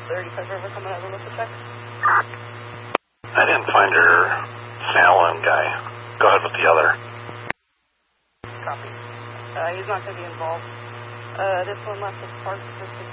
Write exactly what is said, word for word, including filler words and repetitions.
thirty-five River coming out of the local check. I didn't find your Fallon guy. Go ahead with the other. Copy. Uh, he's not going to be involved. Uh, this one left is parked for